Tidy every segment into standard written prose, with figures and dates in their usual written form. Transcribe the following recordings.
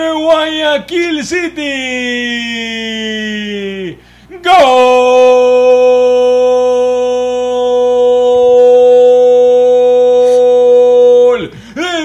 Guayaquil City. ¡Gol! De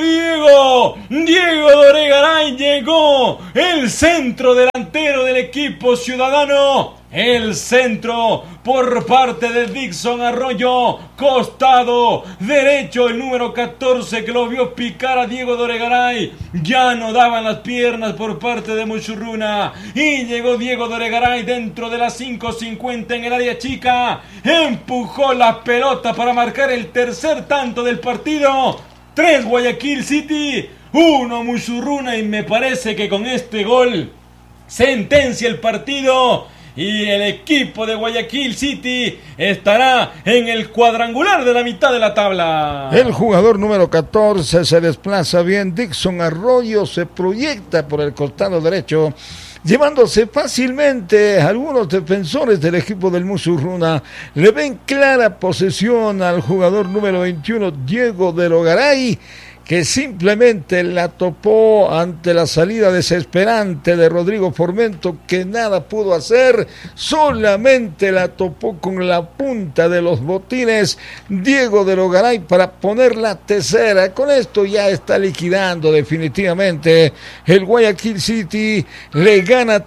Diego Doregaray. Llegó el centro delantero del equipo ciudadano. El centro por parte de Dixon Arroyo, costado derecho, el número 14 que lo vio picar a Diego Doregaray. Ya no daban las piernas por parte de Muchurruna y llegó Diego Doregaray dentro de las 5:50 en el área chica. Empujó la pelota para marcar el tercer tanto del partido. 3 Guayaquil City, 1 Muchurruna, y me parece que con este gol sentencia el partido. Y el equipo de Guayaquil City estará en el cuadrangular de la mitad de la tabla. El jugador número 14 se desplaza bien. Dixon Arroyo se proyecta por el costado derecho, llevándose fácilmente a algunos defensores del equipo del Muchurruna. Le ven clara posesión al jugador número 21, Diego Doregaray, que simplemente la topó ante la salida desesperante de Rodrigo Formento, que nada pudo hacer, solamente la topó con la punta de los botines Diego Doregaray para poner la tercera. Con esto ya está liquidando definitivamente el Guayaquil City, le gana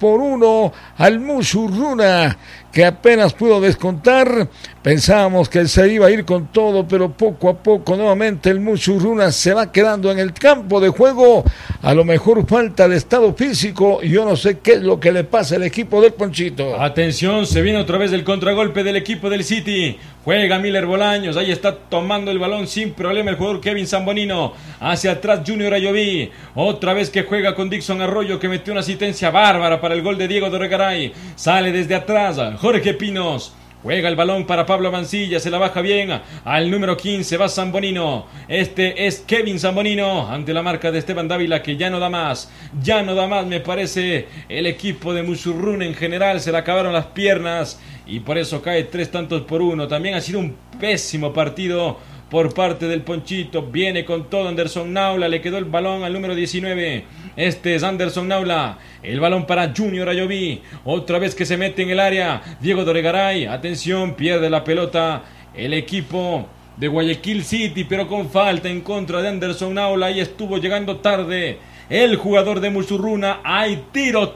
3-1 al Muchurruna, que apenas pudo descontar. Pensábamos que se iba a ir con todo, pero poco a poco nuevamente el Muchurruna se va quedando en el campo de juego. A lo mejor falta de estado físico, yo no sé qué es lo que le pasa al equipo del Ponchito. Atención, se viene otra vez el contragolpe del equipo del City. Juega Miller Bolaños, ahí está tomando el balón sin problema el jugador Kevin Zambonino. Hacia atrás Junior Ayoví, otra vez que juega con Dixon Arroyo, que metió una asistencia bárbara para el gol de Diego Doregaray. Sale desde atrás Jorge Pinos. Juega el balón para Pablo Mancilla, se la baja bien al número 15, va Zambonino. Este es Kevin Zambonino ante la marca de Esteban Dávila, que ya no da más, me parece. El equipo de Muchurruna en general se le acabaron las piernas y por eso cae 3-1. También ha sido un pésimo partido por parte del Ponchito. Viene con todo Anderson Naula, le quedó el balón al número 19. Este es Anderson Naula, el balón para Junior Ayoví, otra vez que se mete en el área Diego Doregaray. Atención, pierde la pelota el equipo de Guayaquil City, pero con falta en contra de Anderson Naula. Ahí estuvo llegando tarde el jugador de Muchurruna. Hay tiro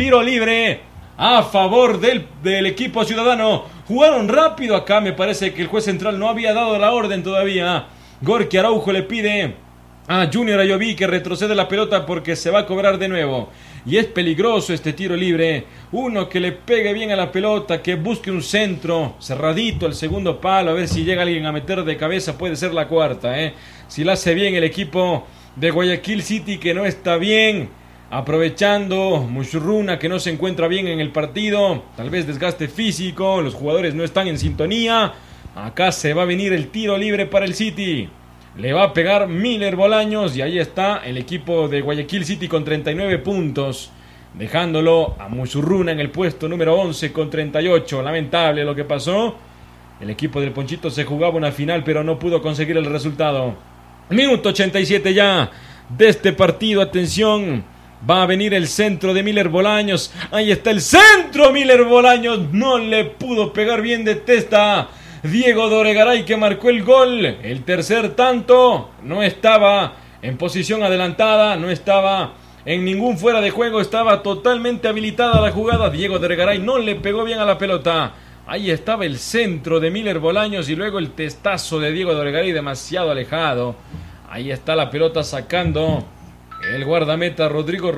libre a favor del equipo ciudadano. Jugaron rápido acá, me parece que el juez central no había dado la orden todavía. Gorky Araujo le pide a Junior Ayoví que retrocede la pelota porque se va a cobrar de nuevo. Y es peligroso este tiro libre. Uno que le pegue bien a la pelota, que busque un centro cerradito al segundo palo, a ver si llega alguien a meter de cabeza, puede ser la cuarta. Si la hace bien el equipo de Guayaquil City, que no está bien, aprovechando Muchurruna, que no se encuentra bien en el partido, tal vez desgaste físico, los jugadores no están en sintonía. Acá se va a venir el tiro libre para el City. Le va a pegar Miller Bolaños y ahí está el equipo de Guayaquil City con 39 puntos, dejándolo a Muchurruna en el puesto número 11 con 38. Lamentable lo que pasó. El equipo del Ponchito se jugaba una final, pero no pudo conseguir el resultado. Minuto 87 ya de este partido. Atención, va a venir el centro de Miller Bolaños. Ahí está el centro, Miller Bolaños. No le pudo pegar bien de testa Diego Doregaray, que marcó el gol. El tercer tanto. No estaba en posición adelantada, no estaba en ningún fuera de juego, estaba totalmente habilitada la jugada. Diego Doregaray no le pegó bien a la pelota. Ahí estaba el centro de Miller Bolaños y luego el testazo de Diego Doregaray demasiado alejado. Ahí está la pelota sacando el guardameta Rodrigo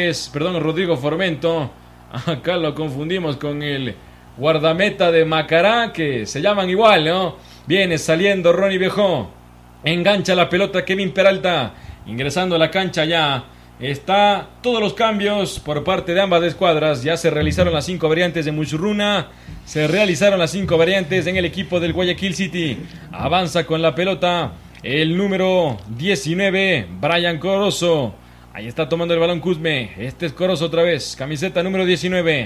Formento. Acá lo confundimos con el guardameta de Macará, que se llaman igual, ¿no? Viene saliendo Ronnie Viejó. Engancha la pelota Kevin Peralta. Ingresando a la cancha ya. Está todos los cambios por parte de ambas escuadras. Ya se realizaron las 5 variantes de Muchurruna. Se realizaron las 5 variantes en el equipo del Guayaquil City. Avanza con la pelota el número 19, Brian Corozo. Ahí está tomando el balón Cuzme. Este es Corozo otra vez. Camiseta número 19.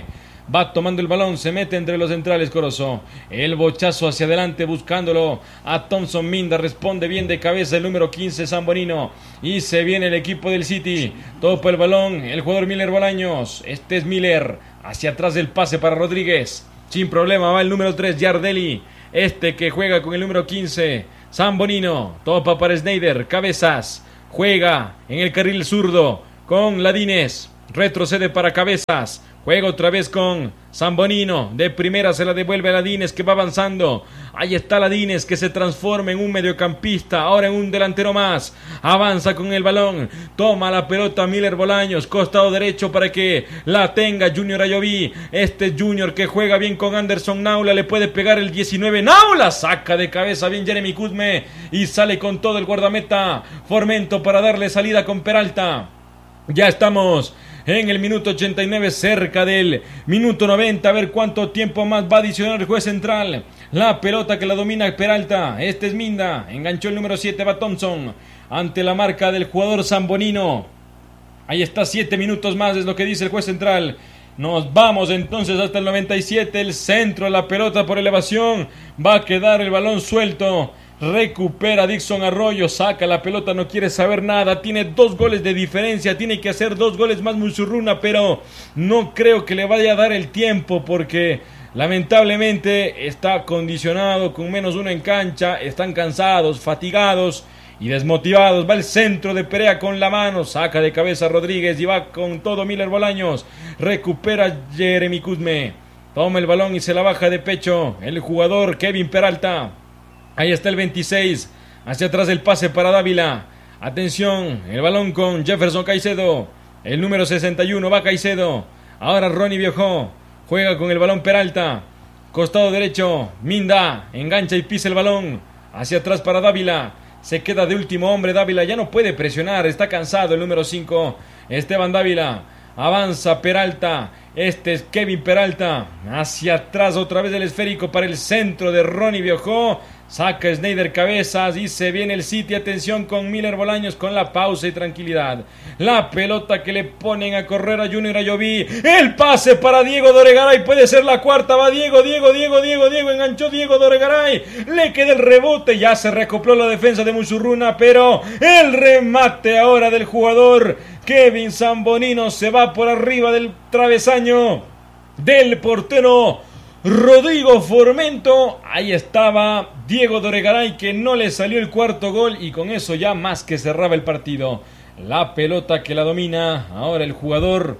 Va tomando el balón, se mete entre los centrales Corozo. El bochazo hacia adelante buscándolo a Thompson Minda. Responde bien de cabeza el número 15 Zambonino. Y se viene el equipo del City. Topa el balón el jugador Miller Bolaños. Este es Miller. Hacia atrás del pase para Rodríguez. Sin problema va el número 3 Yardelli. Este que juega con el número 15 Zambonino. Topa para Sneijder. Cabezas. Juega en el carril zurdo con Ladines. Retrocede para Cabezas. Juega otra vez con Zambonino. De primera se la devuelve a Ladines que va avanzando. Ahí está Ladines que se transforma en un mediocampista. Ahora en un delantero más. Avanza con el balón. Toma la pelota Miller Bolaños. Costado derecho para que la tenga Junior Ayoví. Este Junior que juega bien con Anderson Naula. Le puede pegar el 19. Naula saca de cabeza bien Jeremy Kuzme. Y sale con todo el guardameta Formento para darle salida con Peralta. Ya estamos en el minuto 89, cerca del minuto 90. A ver cuánto tiempo más va a adicionar el juez central. La pelota que la domina Peralta. Este es Minda. Enganchó el número 7, va Thompson. Ante la marca del jugador Zambonino. Ahí está, 7 minutos más, es lo que dice el juez central. Nos vamos entonces hasta el 97. El centro, la pelota por elevación. Va a quedar el balón suelto. Recupera Dixon Arroyo, saca la pelota, no quiere saber nada. Tiene 2 goles de diferencia, tiene que hacer 2 goles más Musurruna, pero no creo que le vaya a dar el tiempo porque lamentablemente está condicionado con -1 en cancha. Están cansados, fatigados y desmotivados. Va el centro de Perea con la mano, saca de cabeza Rodríguez y va con todo Miller Bolaños. Recupera Jeremy Kuzme, toma el balón y se la baja de pecho el jugador Kevin Peralta. Ahí está el 26, hacia atrás el pase para Dávila. Atención, el balón con Jefferson Caicedo. El número 61 va Caicedo. Ahora Ronnie Viejo, juega con el balón Peralta. Costado derecho, Minda, engancha y pisa el balón. Hacia atrás para Dávila. Se queda de último hombre Dávila, ya no puede presionar, está cansado el número 5, Esteban Dávila. Avanza Peralta, este es Kevin Peralta. Hacia atrás otra vez el esférico para el centro de Ronnie Viejo. Saca Sneijder cabezas y se viene el City. Atención con Miller Bolaños con la pausa y tranquilidad. La pelota que le ponen a correr a Junior Ayoví. El pase para Diego Doregaray. Puede ser la cuarta. Va Diego. Enganchó Diego Doregaray. Le queda el rebote. Ya se recopló la defensa de Musurruna. Pero el remate ahora del jugador Kevin Zambonino se va por arriba del travesaño del portero Rodrigo Formento. Ahí estaba Diego Doregaray que no le salió el cuarto gol y con eso ya más que cerraba el partido. La pelota que la domina ahora el jugador,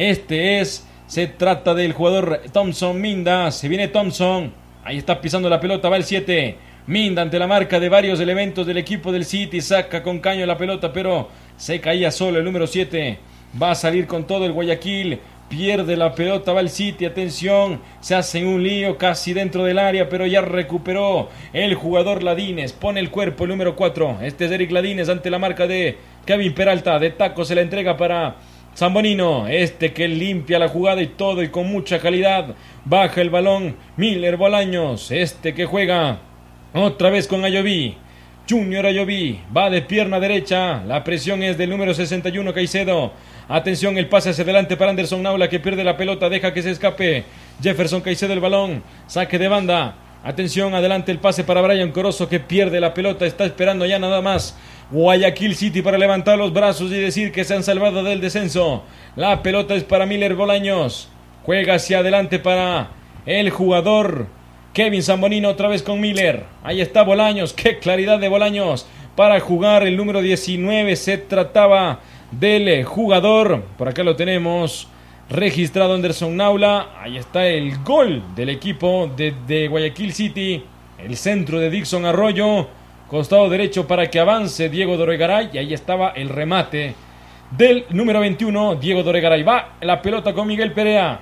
se trata del jugador Thompson Minda. Se viene Thompson, ahí está pisando la pelota, va el 7. Minda ante la marca de varios elementos del equipo del City, saca con caño la pelota pero se caía solo el número 7. Va a salir con todo el Guayaquil. Pierde la pelota, va el City, atención, se hace un lío casi dentro del área, pero ya recuperó el jugador Ladines, pone el cuerpo el número 4, este es Eric Ladines ante la marca de Kevin Peralta, de taco se la entrega para Zambonino, que limpia la jugada y todo y con mucha calidad, baja el balón Miller Bolaños, que juega otra vez con Ayoví. Junior Ayoví va de pierna derecha. La presión es del número 61 Caicedo. Atención, el pase hacia adelante para Anderson Naula que pierde la pelota, deja que se escape Jefferson Caicedo el balón, saque de banda. Atención, adelante el pase para Brian Corozo que pierde la pelota, está esperando ya nada más Guayaquil City para levantar los brazos y decir que se han salvado del descenso. La pelota es para Miller Bolaños, juega hacia adelante para el jugador Kevin Zambonino otra vez con Miller. Ahí está Bolaños, qué claridad de Bolaños para jugar el número 19. Se trataba del jugador, por acá lo tenemos registrado, Anderson Naula. Ahí está el gol del equipo de Guayaquil City. El centro de Dixon Arroyo, costado derecho para que avance Diego Doregaray. Y ahí estaba el remate del número 21, Diego Doregaray. Va la pelota con Miguel Perea.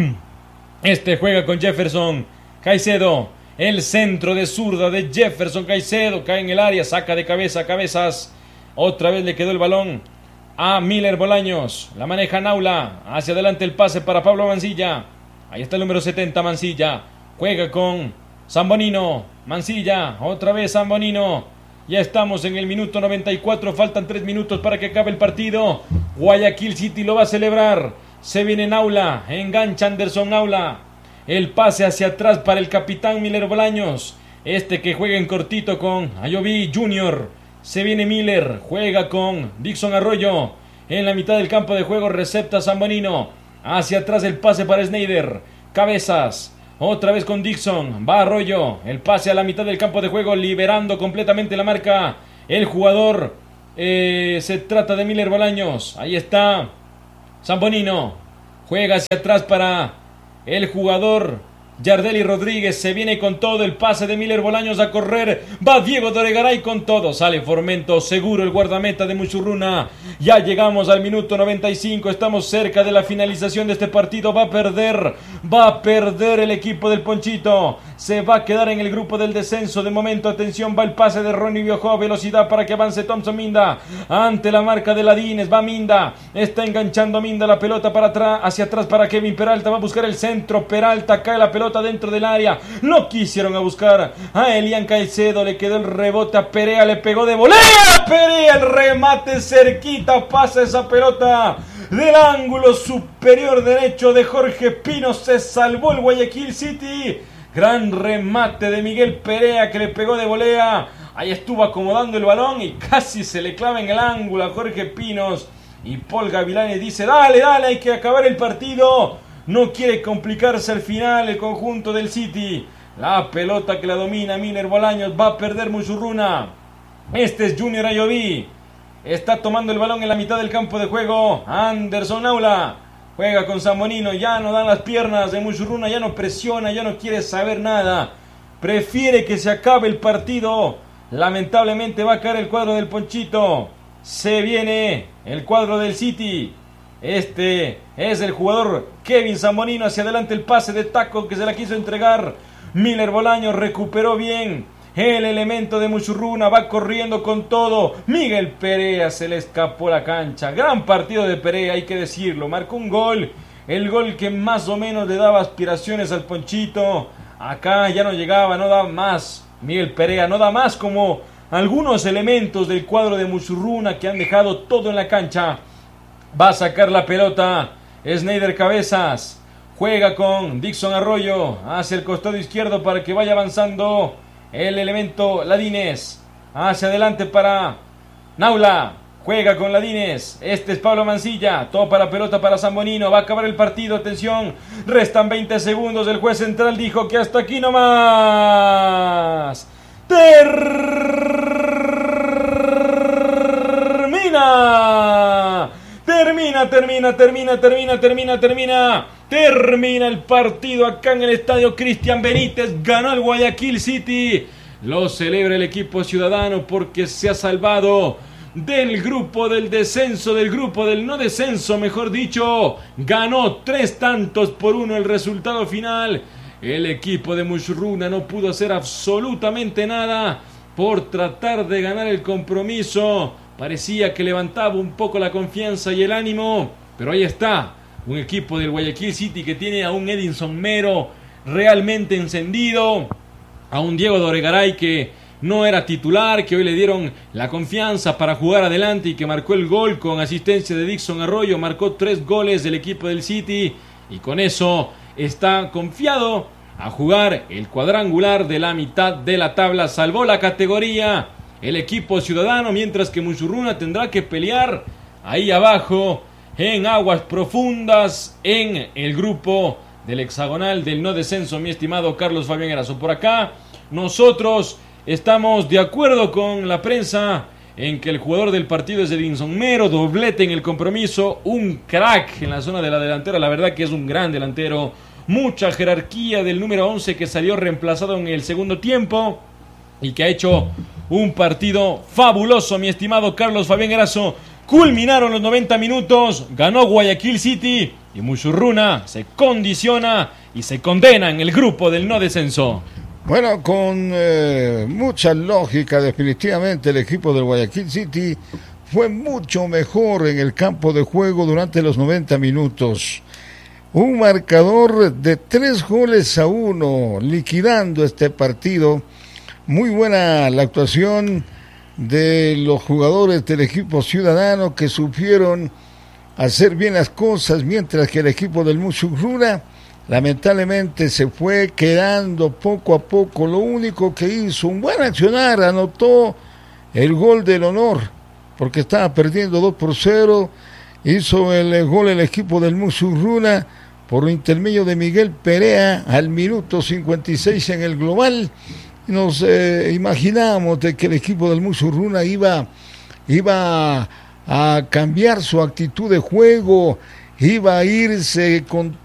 Juega con Jefferson Caicedo, el centro de zurda de Jefferson Caicedo, cae en el área, saca de cabezas, otra vez le quedó el balón a Miller Bolaños, la maneja Naula, hacia adelante el pase para Pablo Mancilla, ahí está el número 70 Mancilla, juega con Zambonino, Mancilla, otra vez Zambonino, ya estamos en el minuto 94, faltan 3 minutos para que acabe el partido, Guayaquil City lo va a celebrar, Se viene Naula, engancha Anderson Naula. El pase hacia atrás para el capitán Miller Bolaños. Que juega en cortito con Ayoví Junior. Se viene Miller, juega con Dixon Arroyo. En la mitad del campo de juego recepta Zambonino. Hacia atrás el pase para Snyder. Cabezas. Otra vez con Dixon. Va Arroyo. El pase a la mitad del campo de juego, liberando completamente la marca. El jugador. Se trata de Miller Bolaños. Ahí está Zambonino. Juega hacia atrás para el jugador Yardelli Rodríguez. Se viene con todo el pase de Miller Bolaños a correr. Va Diego Doregaray con todo. Sale Formento, seguro el guardameta de Musurruna. Ya llegamos al minuto 95. Estamos cerca de la finalización de este partido. Va a perder el equipo del Ponchito. Se va a quedar en el grupo del descenso. De momento, atención, va el pase de Ronnie Biojó. Velocidad para que avance Thompson Minda. Ante la marca de Ladines. Va Minda. Está enganchando Minda la pelota para atrás. Hacia atrás para Kevin Peralta. Va a buscar el centro. Peralta cae la pelota dentro del área. No quisieron a buscar a Elian Caicedo. Le quedó el rebote a Perea. Le pegó de volea. Perea, el remate cerquita. Pasa esa pelota del ángulo superior derecho de Jorge Pino. Se salvó el Guayaquil City. Gran remate de Miguel Perea, que le pegó de volea. Ahí estuvo acomodando el balón y casi se le clava en el ángulo a Jorge Pinos. Y Paul Gavilanes dice: dale, hay que acabar el partido. No quiere complicarse al final el conjunto del City. La pelota que la domina Miller Bolaños. Va a perder Musurruna. Es Junior Ayoví. Está tomando el balón en la mitad del campo de juego Anderson Naula. Juega con Zambonino, ya no dan las piernas de Musurruna, ya no presiona, ya no quiere saber nada. Prefiere que se acabe el partido. Lamentablemente va a caer el cuadro del Ponchito. Se viene el cuadro del City. Es el jugador Kevin Zambonino. Hacia adelante el pase de taco que se la quiso entregar. Miller Bolaños recuperó bien. El elemento de Musurruna va corriendo con todo. Miguel Perea se le escapó la cancha. Gran partido de Perea, hay que decirlo. Marcó un gol. El gol que más o menos le daba aspiraciones al Ponchito. Acá ya no llegaba, no da más. Miguel Perea no da más como algunos elementos del cuadro de Musurruna que han dejado todo en la cancha. Va a sacar la pelota Snyder Cabezas. Juega con Dixon Arroyo hacia el costado izquierdo para que vaya avanzando el elemento Ladines. Hacia adelante para Naula. Juega con Ladines. Es Pablo Mancilla. Topa la pelota para Zambonino. Va a acabar el partido. Atención. Restan 20 segundos. El juez central dijo que hasta aquí nomás. Termina el partido acá en el estadio Cristian Benítez. Ganó el Guayaquil City. Lo celebra el equipo ciudadano porque se ha salvado del grupo del descenso, del grupo del no descenso, mejor dicho. Ganó 3-1 el resultado final. El equipo de Musurruna no pudo hacer absolutamente nada por tratar de ganar el compromiso. Parecía que levantaba un poco la confianza y el ánimo, pero ahí está, un equipo del Guayaquil City que tiene a un Edinson Mero realmente encendido, a un Diego Doregaray que no era titular, que hoy le dieron la confianza para jugar adelante y que marcó el gol con asistencia de Dixon Arroyo. Marcó 3 goles del equipo del City y con eso está confiado a jugar el cuadrangular de la mitad de la tabla. Salvó la categoría el equipo ciudadano, mientras que Musurruna tendrá que pelear ahí abajo en aguas profundas en el grupo del hexagonal del no descenso, mi estimado Carlos Fabián Erazo. Por acá nosotros estamos de acuerdo con la prensa en que el jugador del partido es Edinson Mero, doblete en el compromiso, un crack en la zona de la delantera, la verdad que es un gran delantero, mucha jerarquía del número 11 que salió reemplazado en el segundo tiempo y que ha hecho un partido fabuloso, mi estimado Carlos Fabián Erazo. Culminaron los 90 minutos, ganó Guayaquil City y Musurruna se condiciona y se condena en el grupo del no descenso. Bueno, con mucha lógica, definitivamente el equipo del Guayaquil City fue mucho mejor en el campo de juego durante los 90 minutos. Un marcador de 3-1, liquidando este partido. Muy buena la actuación de los jugadores del equipo ciudadano que supieron hacer bien las cosas, mientras que el equipo del Musurruna lamentablemente se fue quedando poco a poco. Lo único que hizo un buen accionar, anotó el gol del honor, porque estaba perdiendo 2-0, hizo el gol el equipo del Musurruna por intermedio de Miguel Perea al minuto 56 en el global. Nos imaginamos de que el equipo del Musurruna iba a cambiar su actitud de juego, iba a irse con